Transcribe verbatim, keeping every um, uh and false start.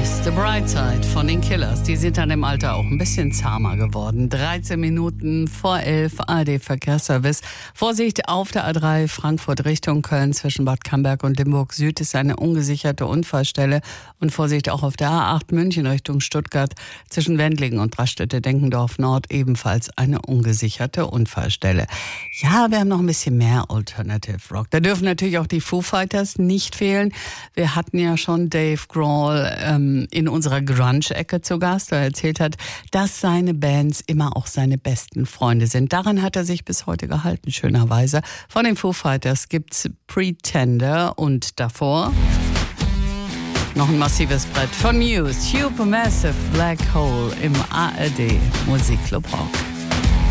ist The Bright Side von den Killers. Die sind dann im Alter auch ein bisschen zahmer geworden. dreizehn Minuten vor elf, A R D-Verkehrsservice. Vorsicht auf der A drei Frankfurt Richtung Köln zwischen Bad Camberg und Limburg Süd ist eine ungesicherte Unfallstelle. Und Vorsicht auch auf der A acht München Richtung Stuttgart zwischen Wendlingen und Raststätte-Denkendorf Nord ebenfalls eine ungesicherte Unfallstelle. Ja, wir haben noch ein bisschen mehr Alternative Rock. Da dürfen natürlich auch die Foo Fighters nicht fehlen. Wir hatten ja schon Dave Grohl ähm, in unserer Grunge-Ecke zu Gast, der erzählt hat, dass seine Bands immer auch seine besten Freunde sind. Daran hat er sich bis heute gehalten, schönerweise. Von den Foo Fighters gibt's Pretender und davor noch ein massives Brett von Muse, Supermassive Black Hole im A R D Musikclub Rock.